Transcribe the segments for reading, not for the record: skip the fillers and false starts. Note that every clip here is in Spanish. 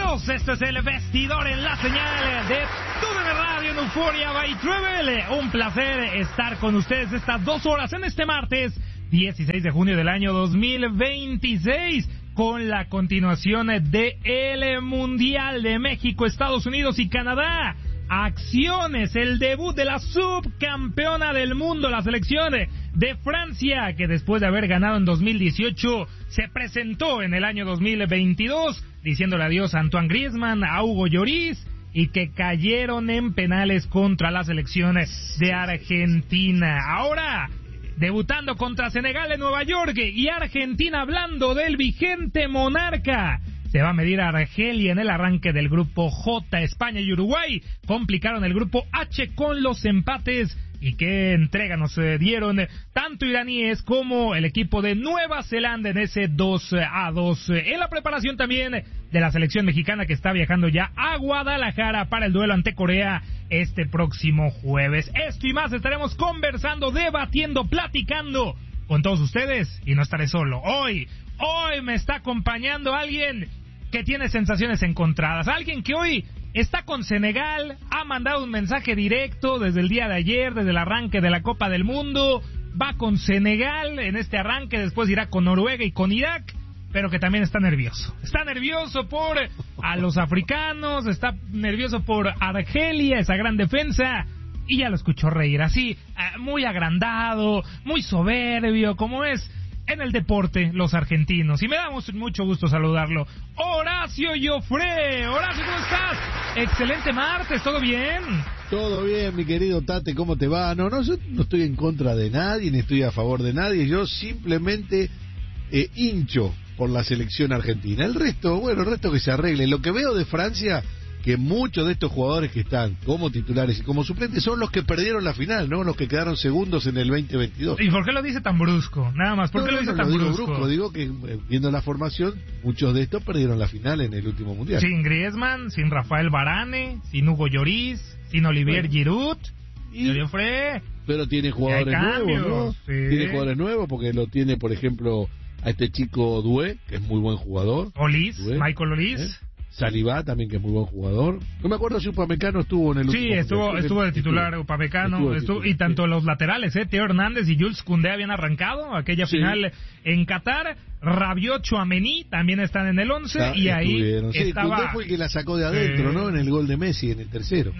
Bienvenidos, este es el vestidor en la señal de TUDN Radio en Euphoria by Travel. Un placer estar con ustedes estas 2 horas en este martes 16 de junio del año 2026 con la continuación de el Mundial de México, Estados Unidos y Canadá. Acciones, el debut de la subcampeona del mundo, la selección de Francia, que después de haber ganado en 2018 se presentó en el año 2022 diciéndole adiós a Antoine Griezmann, a Hugo Lloris, y que cayeron en penales contra las selecciones de Argentina. Ahora debutando contra Senegal en Nueva York, y Argentina, hablando del vigente monarca, se va a medir a Argelia en el arranque del grupo J. España y Uruguay complicaron el grupo H con los empates. Y qué entrega nos dieron tanto iraníes como el equipo de Nueva Zelanda en ese 2-2. En la preparación también de la selección mexicana, que está viajando ya a Guadalajara para el duelo ante Corea este próximo jueves. Esto y más estaremos conversando, debatiendo, platicando con todos ustedes, y no estaré solo. Hoy me está acompañando alguien que tiene sensaciones encontradas, alguien que hoy está con Senegal, ha mandado un mensaje directo desde el día de ayer, desde el arranque de la Copa del Mundo, va con Senegal en este arranque, después irá con Noruega y con Irak, pero que también está nervioso por a los africanos, está nervioso por Argelia, esa gran defensa, y ya lo escuchó reír así, muy agrandado, muy soberbio, como es en el deporte los argentinos, y me da mucho gusto saludarlo. Horacio Joffre. Horacio, ¿cómo estás? Excelente martes, ¿todo bien? Todo bien, mi querido Tate, ¿cómo te va? No, yo no estoy en contra de nadie, ni estoy a favor de nadie, yo simplemente hincho por la selección argentina. El resto que se arregle. Lo que veo de Francia, que muchos de estos jugadores que están como titulares y como suplentes son los que perdieron la final, ¿no? Los que quedaron segundos en el 2022. ¿Y por qué lo dice tan brusco? Nada más, ¿por qué lo dice tan brusco? Digo que viendo la formación, muchos de estos perdieron la final en el último mundial. Sin Griezmann, sin Rafael Varane, sin Hugo Lloris, sin Olivier Giroud, pero tiene jugadores nuevos, ¿no? Sí. Tiene jugadores nuevos porque lo tiene, por ejemplo, a este chico Doué, que es muy buen jugador. Michael Olise. Saliba también, que es muy buen jugador. No me acuerdo si Upamecano estuvo en el último. Sí, estuvo de titular Upamecano, y tanto los laterales, Teo Hernández y Jules Koundé habían arrancado aquella final en Qatar. Rabiot, Tchouaméni también están en el 11, y ahí estaba... Koundé fue el que la sacó de adentro, ¿no? En el gol de Messi, en el tercero.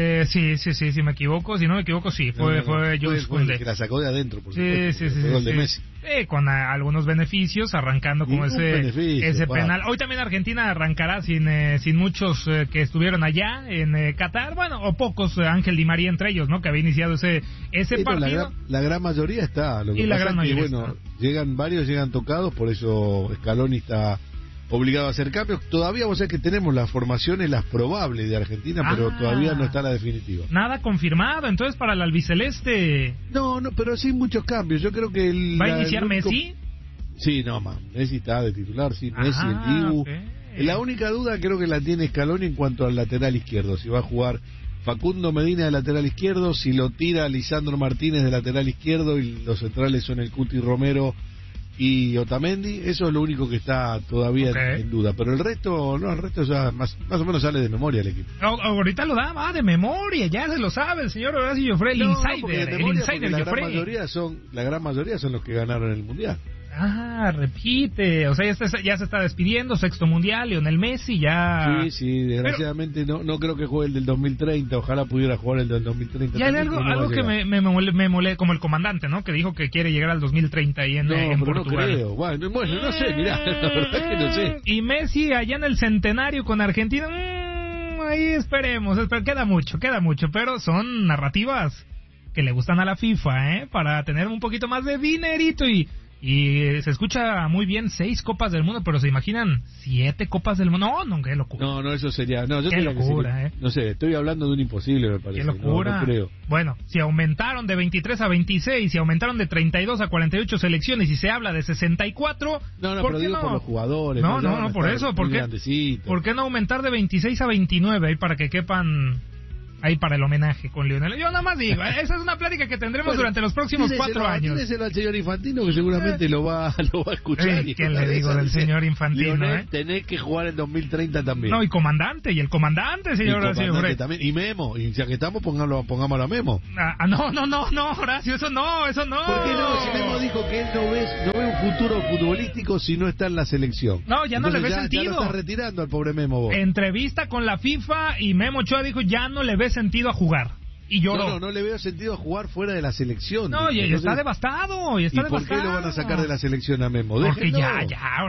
Si me equivoco, fue Jules Koundé. El que la sacó de adentro, por supuesto. El gol de Messi. Con algunos beneficios, arrancando como ese penal. Hoy también Argentina arrancará sin muchos que estuvieron allá en Qatar, o pocos, Ángel Di María entre ellos, ¿no? Que había iniciado ese partido. La gran mayoría está. Lo que pasa es que, varios llegan tocados, por eso Scaloni está obligado a hacer cambios. Todavía vos sabés que tenemos las formaciones, las probables de Argentina, pero todavía no está la definitiva. Nada confirmado, entonces, para el albiceleste. No, pero sí muchos cambios. Yo creo que ¿va a iniciar Messi? Sí, Messi está de titular, sí, Messi, el Dibu. Okay. La única duda creo que la tiene Scaloni en cuanto al lateral izquierdo, si va a jugar Facundo Medina de lateral izquierdo, si lo tira Lisandro Martínez de lateral izquierdo, y los centrales son el Cuti Romero y Otamendi. Eso es lo único que está todavía en duda, pero el resto ya más o menos sale de memoria el equipo. Ahorita lo da de memoria, ya se lo sabe el señor Horacio Joffre, el insider Joffre. La gran mayoría son los que ganaron el mundial. Repite, o sea, ya se está despidiendo, 6º mundial, Lionel Messi ya... Sí, desgraciadamente no creo que juegue el del 2030, ojalá pudiera jugar el del 2030. Y hay algo que me molesta, como el comandante, ¿no? Que dijo que quiere llegar al 2030 ahí en Portugal. No creo, bueno, no sé, mirá, la verdad es que no sé. Y Messi allá en el centenario con Argentina, ahí esperemos, queda mucho, pero son narrativas que le gustan a la FIFA, para tener un poquito más de dinerito, y se escucha muy bien 6 Copas del Mundo, pero ¿se imaginan 7 Copas del Mundo? No, qué locura. No, eso sería... qué locura, No sé, estoy hablando de un imposible, me parece. Qué locura. No creo. Bueno, si aumentaron de 23 a 26, si aumentaron de 32 a 48 selecciones, y se habla de 64... pero digo por los jugadores. No, por eso. ¿Por qué no aumentar de 26 a 29 ahí para que quepan ahí para el homenaje con Lionel. Yo nada más digo, esa es una plática que tendremos durante los próximos 4 años. Díselo al señor Infantino, que seguramente lo va a escuchar. ¿Qué le digo del señor Infantino? Lionel, tenés que jugar en 2030 también. No, y el comandante, señor Horacio. También, y Memo, y ya que estamos, pongámoslo a Memo. No, Horacio, eso no. ¿Por qué no? Si Memo dijo que él no ve un futuro futbolístico si no está en la selección. No, ya no. Entonces, le ve sentido. Ya lo está retirando al pobre Memo vos. Entrevista con la FIFA y Memo Ochoa dijo ya no le ve sentido a jugar. Y lloró. No le veo sentido a jugar fuera de la selección. No, y está devastado. ¿Y por qué lo van a sacar de la selección a Memo? Porque ya,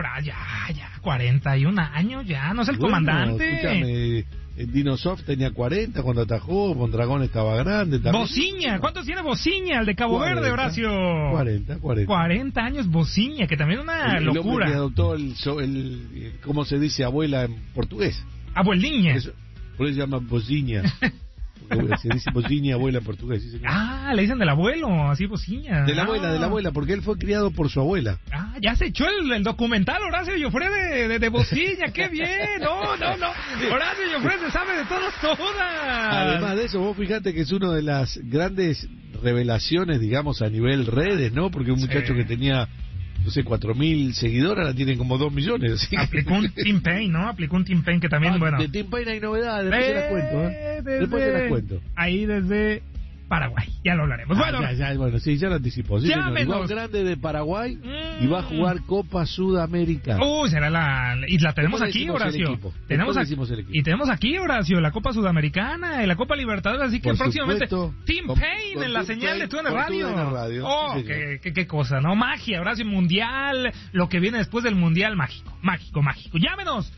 41 años ya, no es el comandante. Escúchame, Dinosoft tenía 40 cuando atajó, Mondragón estaba grande. Bociña, ¿cuántos tiene Bociña, el de Cabo Verde, Horacio? 40 años Bociña, que también es una locura. El hombre que adoptó ¿cómo se dice abuela en portugués? Abueliña. Por eso se llama Bociña. Se dice Bociña, abuela en portugués. Sí, le dicen del abuelo, así Bociña. De la abuela, porque él fue criado por su abuela. Ya se echó el documental Horacio Llofré de Bociña, qué bien. No. Horacio Llofré se sabe de todas. Además de eso, vos fijate que es una de las grandes revelaciones, digamos, a nivel redes, ¿no? Porque un muchacho que tenía, no sé, 4.000 seguidores, ahora tiene como 2 millones. Así. Aplicó un Tim Payne, ¿no? Que también, bueno. De Tim Payne hay novedades, después se las cuento, Después se las cuento. Ahí desde Paraguay, ya lo hablaremos. Ya lo anticipó. Sí, igual grande de Paraguay y va a jugar Copa Sudamericana. Será y la tenemos aquí, Horacio. Tenemos aquí, Horacio, la Copa Sudamericana y la Copa Libertadores, así que próximamente Tim Payne en la señal de TUDN Radio. Qué cosa, ¿no? Magia, Horacio, mundial, lo que viene después del mundial, mágico. Llámenos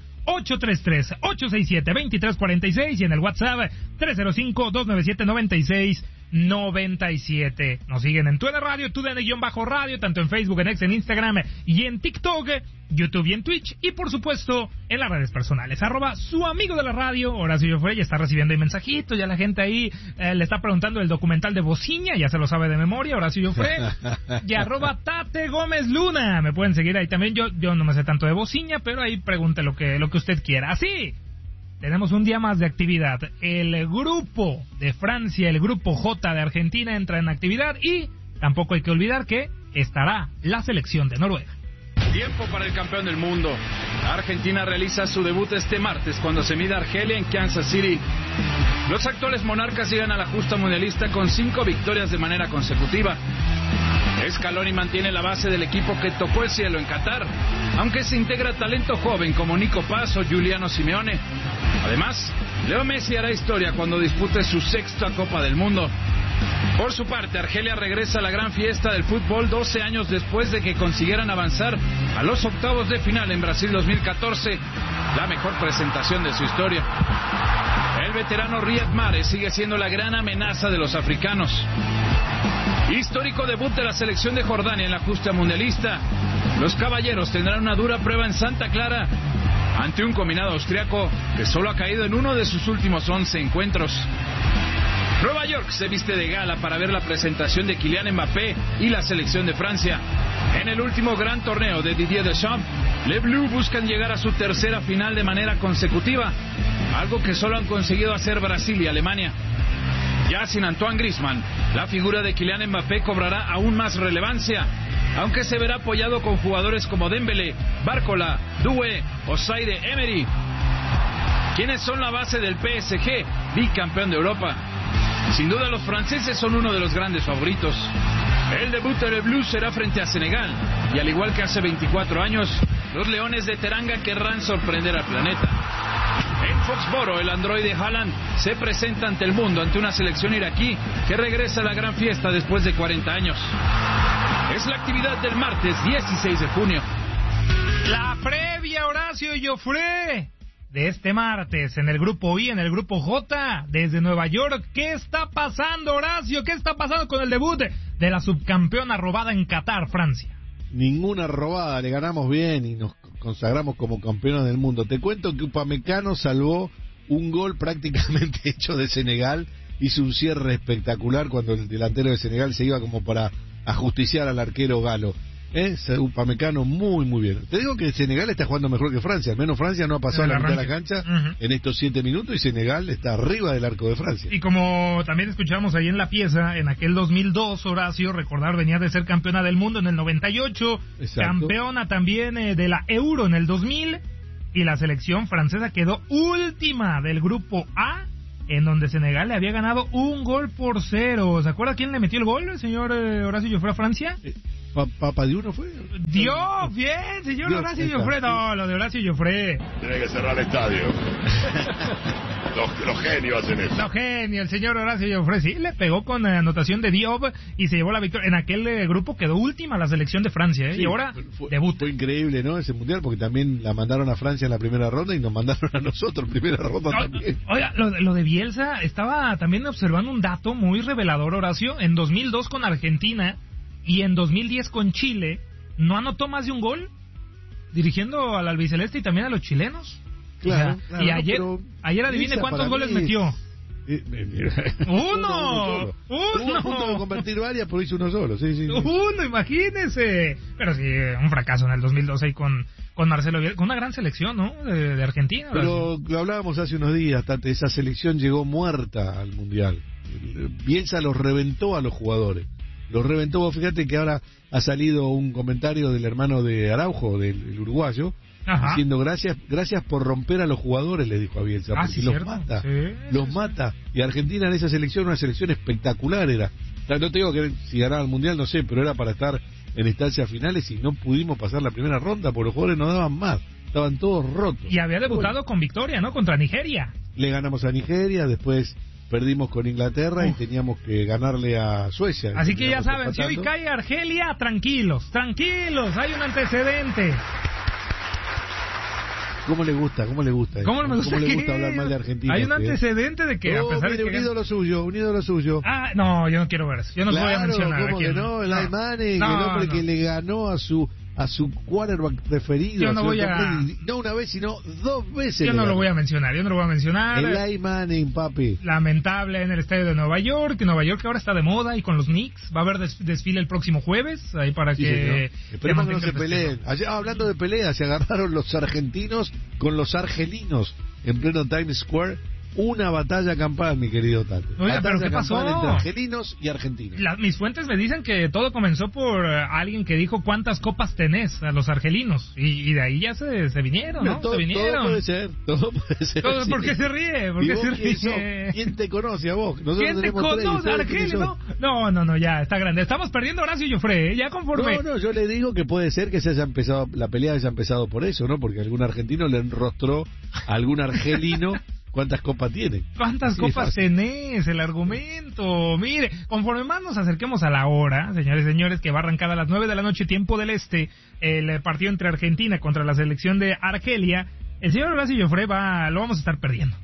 833-867-2346 y en el WhatsApp 305-297-9697. Nos siguen en TUDN Radio, TUDN-radio, tanto en Facebook, en X, en Instagram y en TikTok, YouTube y en Twitch, y por supuesto en las redes personales, @su amigo de la radio, Horacio Llofré. Ya está recibiendo mensajitos, ya la gente ahí le está preguntando el documental de Bociña, ya se lo sabe de memoria, Horacio Llofré. Y @Tate Gómez Luna, me pueden seguir ahí también. Yo no me sé tanto de Bociña, pero ahí pregunte lo que usted quiera. Así tenemos un día más de actividad. El grupo de Francia, el grupo J de Argentina entra en actividad, y tampoco hay que olvidar que estará la selección de Noruega. Tiempo para el campeón del mundo. Argentina realiza su debut este martes cuando se mide a Argelia en Kansas City. Los actuales monarcas llegan a la justa mundialista con 5 victorias de manera consecutiva. Scaloni mantiene la base del equipo que tocó el cielo en Qatar, aunque se integra talento joven como Nico Paz o Giuliano Simeone. Además, Leo Messi hará historia cuando dispute su 6ª Copa del Mundo. Por su parte, Argelia regresa a la gran fiesta del fútbol 12 años después de que consiguieran avanzar a los octavos de final en Brasil 2014, la mejor presentación de su historia. El veterano Riyad Mahrez sigue siendo la gran amenaza de los africanos. Histórico debut de la selección de Jordania en la justa mundialista. Los caballeros tendrán una dura prueba en Santa Clara ante un combinado austriaco que solo ha caído en uno de sus últimos 11 encuentros. Nueva York se viste de gala para ver la presentación de Kylian Mbappé y la selección de Francia. En el último gran torneo de Didier Deschamps, Les Bleus buscan llegar a su 3ª final de manera consecutiva, algo que solo han conseguido hacer Brasil y Alemania. Ya sin Antoine Griezmann, la figura de Kylian Mbappé cobrará aún más relevancia, aunque se verá apoyado con jugadores como Dembélé, Barcola, Doué o Zaire Emery, quienes son la base del PSG, bicampeón de Europa. Sin duda los franceses son uno de los grandes favoritos. El debut de Les Bleus será frente a Senegal, y al igual que hace 24 años, los Leones de Teranga querrán sorprender al planeta. En Foxboro, el androide Haaland se presenta ante el mundo, ante una selección iraquí que regresa a la gran fiesta después de 40 años. Es la actividad del martes 16 de junio. La previa, Horacio Llofré, de este martes en el grupo I, en el grupo J, desde Nueva York. ¿Qué está pasando, Horacio? ¿Qué está pasando con el debut de la subcampeona robada en Qatar, Francia? Ninguna robada, le ganamos bien y nos consagramos como campeones del mundo. Te cuento que Upamecano salvó un gol prácticamente hecho de Senegal, hizo un cierre espectacular cuando el delantero de Senegal se iba como para ajusticiar al arquero galo. Upamecano muy bien. Te digo que Senegal está jugando mejor que Francia. Al menos Francia no ha pasado la mitad de la cancha en estos 7 minutos y Senegal está arriba del arco de Francia. Y como también escuchamos ahí en la pieza, en aquel 2002, Horacio, recordar, venía de ser campeona del mundo en el 98, exacto, campeona también de la Euro en el 2000, y la selección francesa quedó última del grupo A, en donde Senegal le había ganado 1-0. ¿Se acuerda quién le metió el gol, el señor Horacio Joffre, a Francia? ¿Papa de uno fue? Dios, bien, señor Dios, Horacio Joffre. No, lo de Horacio Joffre. Tiene que cerrar el estadio. Los genios hacen eso. Los genios, el señor Horacio Joffre, sí, le pegó con anotación de Diop y se llevó la victoria. En aquel grupo quedó última la selección de Francia, sí, y ahora debuta. Fue increíble, ¿no? Ese mundial, porque también la mandaron a Francia en la primera ronda y nos mandaron a nosotros en primera ronda también. Oiga, lo de Bielsa, estaba también observando un dato muy revelador, Horacio. En 2002 con Argentina y en 2010 con Chile, no anotó más de un gol, dirigiendo al albiceleste y también a los chilenos. Claro, y ayer adivine cuántos goles metió. Uno. Tuvo a punto de convertir varias, pero hizo uno solo. Sí. Uno, imagínese. Pero sí, un fracaso en el 2012 ahí con Marcelo Bielsa, con una gran selección, ¿no? De Argentina. Pero lo hablábamos hace unos días, Tate, esa selección llegó muerta al Mundial. Bielsa los reventó a los jugadores. Los reventó. Vos fíjate que ahora ha salido un comentario del hermano de Araujo, del uruguayo, diciendo gracias por romper a los jugadores, le dijo a Bielsa, porque sí, los mata. Y Argentina en esa selección, una selección espectacular era. O sea, no te digo que si ganaba el Mundial, no sé, pero era para estar en instancias finales y no pudimos pasar la primera ronda porque los jugadores no daban más, estaban todos rotos. Y había debutado con victoria, ¿no? Contra Nigeria. Le ganamos a Nigeria, después perdimos con Inglaterra y teníamos que ganarle a Suecia. Así que ya saben, si hoy cae Argelia, tranquilos, hay un antecedente. ¿Cómo le gusta? ¿Cómo le gusta hablar mal de Argentina? Hay un antecedente de que, a pesar de que... un ídolo suyo. No, yo no quiero ver eso. Yo no lo voy a mencionar. ¿Cómo que no? El Aymanen, el hombre que le ganó a su quarterback preferido. Yo no voy a... No una vez, sino 2 veces. Yo no lo voy a mencionar. El Aymanen, papi. Lamentable en el estadio de Nueva York que ahora está de moda y con los Knicks. Va a haber desfile el próximo jueves, ahí para que... Esperemos que no se peleen. Ayer, hablando de peleas, se agarraron los argentinos con los argelinos en pleno Times Square. Una batalla campal, mi querido Tate. Oiga, ¿pero qué pasó? Entre argelinos y argentinos. Mis fuentes me dicen que todo comenzó por alguien que dijo cuántas copas tenés a los argelinos. Y de ahí ya se vinieron, ¿no? Todo puede ser. ¿Por qué se ríe? ¿Quién te conoce a vos? ¿Quién te conoce, Argelino? No, ya, está grande. Estamos perdiendo Horacio Joffre, ya conforme. No, yo le digo que puede ser que la pelea haya empezado por eso, ¿no? Porque algún argentino le enrostró a algún argelino. ¿Cuántas copas tiene? ¿Cuántas copas tenés? El argumento. Mire, conforme más nos acerquemos a la hora, señores y señores, que va a arrancar a las 9 de la noche, tiempo del este, el partido entre Argentina contra la selección de Argelia, el señor Horacio Joffre lo vamos a estar perdiendo.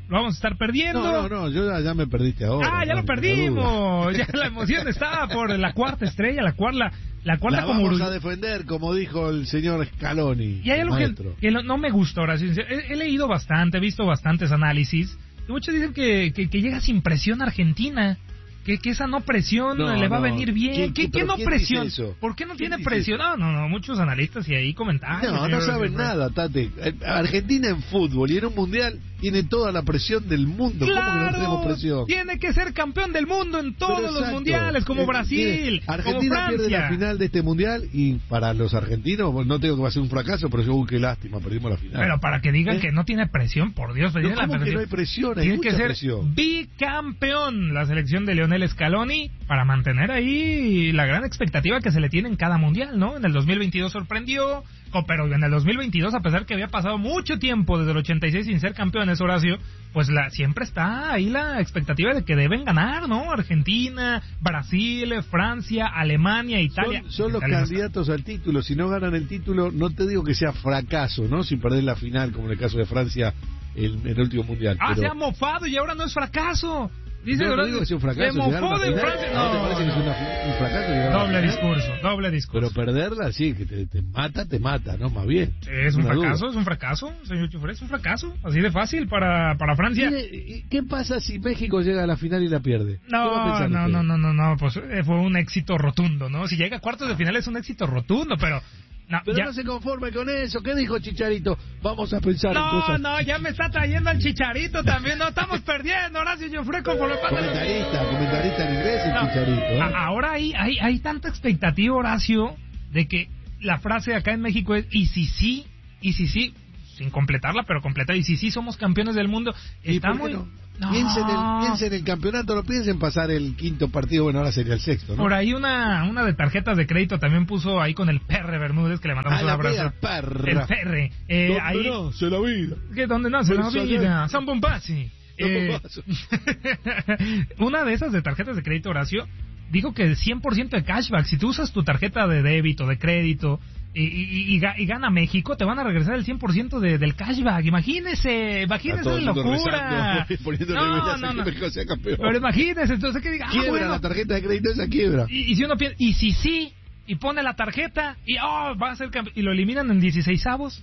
No, yo ya me perdiste ahora. Ya lo perdimos. Ya la emoción estaba por la cuarta estrella, la cuarta la como vamos a defender, como dijo el señor Scaloni. Y hay algo que no me gusta, Horacio. He leído bastante, he visto bastantes análisis. Y muchos dicen que llega sin presión Argentina. Que esa no presión le va a venir bien. ¿Qué no presión? ¿Por qué no tiene presión? No, muchos analistas y ahí comentarios. No saben nada, Tate. Argentina en fútbol y en un mundial tiene toda la presión del mundo. ¡Claro! ¿Cómo que no tenemos presión? Tiene que ser campeón del mundo en todos los mundiales, como Brasil, Argentina como Francia. pierde la final de este mundial y para los argentinos, no tengo que va a ser un fracaso, pero yo, qué lástima, perdimos la final. Pero para que digan que no tiene presión, por Dios. ¿Cómo que no hay presión? Hay tiene mucha que ser presión. Bicampeón la selección de Lionel Scaloni para mantener ahí la gran expectativa que se le tiene en cada mundial, ¿no? En el 2022 sorprendió, pero en el 2022, a pesar que había pasado mucho tiempo desde el 86 sin ser campeones, Horacio, pues siempre está ahí la expectativa de que deben ganar, ¿no? Argentina, Brasil, Francia, Alemania, Italia. Son los candidatos al título. Si no ganan el título, no te digo que sea fracaso, ¿no? Sin perder la final, como en el caso de Francia en el último mundial. Se ha mofado y ahora no es fracaso. Dice no digo que sea un fracaso. Se mofó de Francia. ¿No te parece que es un fracaso? Doble discurso. Pero perderla, sí, que te mata, ¿no? Más bien. Es un fracaso, señor Chufré, es un fracaso. Así de fácil para Francia. ¿Qué pasa si México llega a la final y la pierde? No, pues fue un éxito rotundo, ¿no? Si llega a cuartos de final es un éxito rotundo, pero... No se conforme con eso. ¿Qué dijo Chicharito? Vamos a pensar en cosas. No, ya me está trayendo al Chicharito también. No, estamos perdiendo, Horacio Chufré, conforme pasa. Comentarista en inglés el Chicharito. Ahora hay tanta expectativa, Horacio, de que la frase acá en México es y si sí, sin completarla, pero completar, y si sí somos campeones del mundo. Está muy... Piensen en el campeonato, no piensen en pasar el quinto partido, bueno, ahora sería el sexto, ¿no? Por ahí una de tarjetas de crédito también puso ahí con el Perre Bermúdez, que le mandamos un abrazo. El Perre. Ahí nace la vida. ¿Dónde nace la vida? San Bombassi. Una de esas de tarjetas de crédito, Horacio, dijo que el 100% de cashback, si tú usas tu tarjeta de débito, de crédito, y gana México, te van a regresar el 100% del cashback. Imagínese la locura. No. Pero imagínese, entonces que diga, quiebra la tarjeta de crédito, esa quiebra. Y si uno piensa, y si sí, y pone la tarjeta, y va a ser y lo eliminan en 16avos.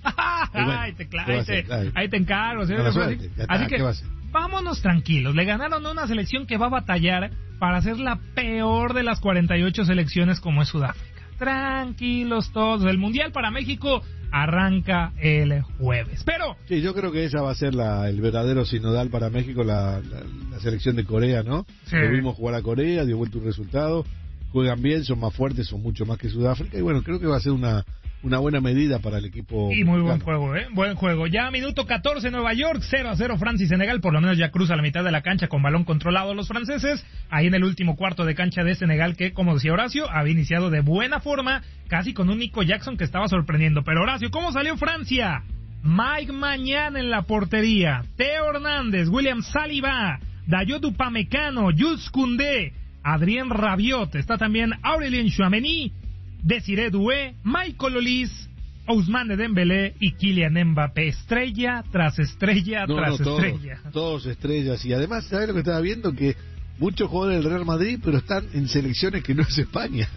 Ahí te encargo. Así que vámonos tranquilos. Le ganaron a una selección que va a batallar para ser la peor de las 48 selecciones como es Sudáfrica. Tranquilos todos. El Mundial para México arranca el jueves. Pero... Sí, yo creo que esa va a ser el verdadero sinodal para México, la selección de Corea, ¿no? Sí. Lo vimos jugar a Corea, dio vuelta un resultado. Juegan bien, son más fuertes, son mucho más que Sudáfrica. Y bueno, creo que va a ser una buena medida para el equipo. Y muy buen juego, buen juego. Ya minuto 14, Nueva York, 0-0 Francia y Senegal. Por lo menos ya cruza la mitad de la cancha con balón controlado los franceses. Ahí en el último cuarto de cancha de Senegal, que como decía Horacio, había iniciado de buena forma, casi con un Nico Jackson que estaba sorprendiendo. Pero Horacio, ¿cómo salió Francia? Mike Maignan en la portería, Theo Hernández, William Saliba, Dayot Upamecano, Jules Koundé, Adrien Rabiot, está también Aurélien Tchouaméni, Desiré Doué, Michael Olise, Ousmane Dembélé y Kylian Mbappé. Estrella tras estrella tras estrella. Todos estrellas. Y además, ¿sabes lo que estaba viendo? Que muchos jugadores del Real Madrid, pero están en selecciones que no es España.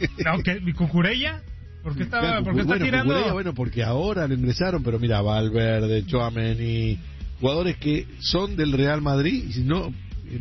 ¿Y Cucurella? ¿Por qué está tirando? Cucurella, porque ahora lo ingresaron, pero mira, Valverde, Tchouaméni, jugadores que son del Real Madrid, y si no...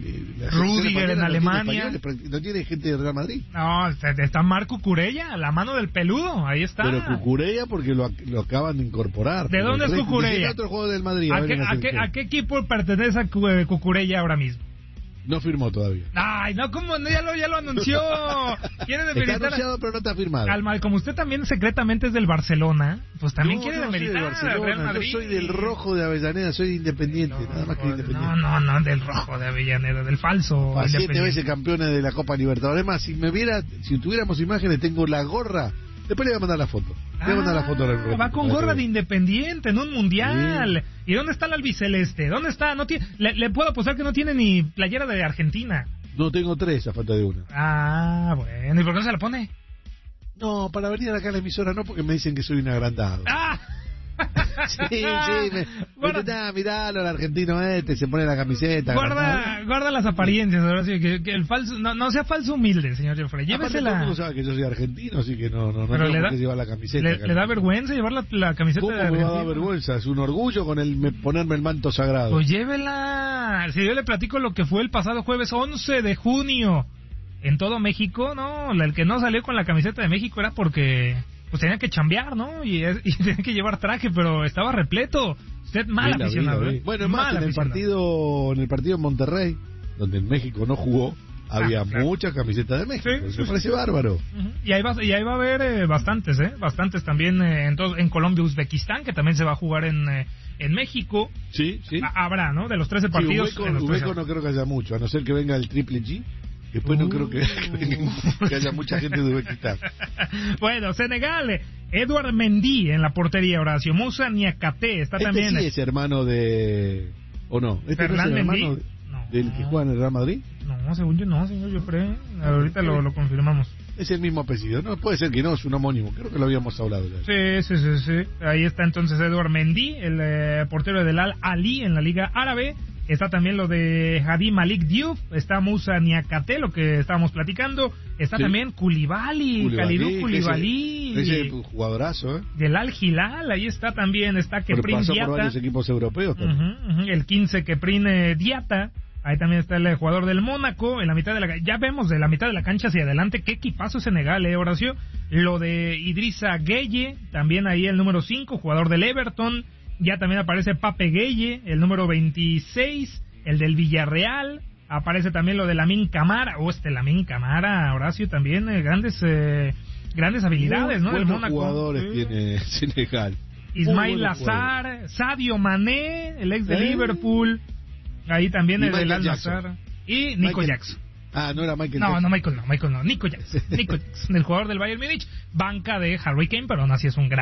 Rudiger en Alemania. No tiene gente de Real Madrid. No, está Marco Cucurella, la mano del peludo, ahí está. Pero Cucurella porque lo acaban de incorporar. ¿De dónde es Cucurella? Otro juego del Madrid. ¿A qué equipo pertenece Cucurella ahora mismo? No firmó todavía. Ay, no, como ya lo anunció. Quiere está anunciado, pero no está firmado. Como usted también secretamente es del Barcelona, pues también quiere demeritar al Real Madrid. Yo soy del rojo de Avellaneda, soy independiente, nada más que independiente. No, del rojo de Avellaneda, del falso. 7 veces campeones de la Copa Libertadores. Además, si tuviéramos imágenes, tengo la gorra. Después le voy a mandar la foto. Va con gorra de Independiente en un mundial. Sí. ¿Y dónde está el albiceleste? ¿Dónde está? No tiene, le puedo apostar que no tiene ni playera de Argentina. No, tengo 3 a falta de una. Bueno. ¿Y por qué no se la pone? No, para venir acá a la emisora no, porque me dicen que soy un agrandado. Sí, miralo, el argentino se pone la camiseta. Guarda las apariencias, que el falso, no sea falso humilde, señor Jeffrey. Llévesela. Todo el mundo sabe que yo soy argentino, así que no tengo que llevar la camiseta. ¿Le da vergüenza llevar la camiseta de Argentina? ¿Cómo me da vergüenza? Es un orgullo ponerme el manto sagrado. Pues llévela. Si yo le platico lo que fue el pasado jueves 11 de junio en todo México, el que no salió con la camiseta de México era porque... pues tenía que chambear, ¿no? Y tenía que llevar traje, pero estaba repleto. Usted mal aficionado. Bueno, en el partido en Monterrey, donde en México no jugó, había muchas camisetas de México. Me parece bárbaro. Uh-huh. Y ahí va a haber bastantes también en Colombia, Uzbekistán, que también se va a jugar en México. Sí. Habrá, ¿no? De los 13 partidos. Ubeco no creo que haya mucho, a no ser que venga el Triple G. Después no creo que haya mucha gente de Uzbekistán. Bueno, Senegal, Edouard Mendy en la portería, Horacio. Moussa Niakate está también. Sí es hermano de... ¿O no? ¿Fernán Mendy? ¿Del que juega en el Real Madrid? No, según yo no, señor Jeffrey. Ahorita lo confirmamos. Es el mismo apellido, ¿no? Puede ser que no, es un homónimo. Creo que lo habíamos hablado ya. Sí. Ahí está entonces Edouard Mendy, el portero del Al Ahly en la Liga Árabe. Está también lo de Hadi Malik Diouf, está Moussa Niakate, lo que estábamos platicando. Está también Koulibaly, Kalidou Koulibaly. Ese jugadorazo, Del Al Hilal, ahí está también, está Keprin Diatta. Por varios equipos europeos también. El 15 Keprin Diatta. Ahí también está el jugador del Mónaco, en la mitad de la, ya vemos de la mitad de la cancha hacia adelante qué equipazo Senegal, Horacio. Lo de Idrissa Gueye, también ahí el número 5, jugador del Everton. Ya también aparece Pape Gueye, el número 26, el del Villarreal. Aparece también lo de Lamine Camara, Lamine Camara, Horacio, también grandes habilidades, ¿no? Buenos del Mónaco. Jugadores tiene Senegal. Ismail Azar, Sadio Mané, el ex de Liverpool. Ahí también el del Al-Nassr. Y Nico Jackson. No era Michael Jackson. No, Michael no. Nico Jackson. Nico Jackson, el jugador del Bayern Múnich. Banca de Harry Kane, pero aún así es un gran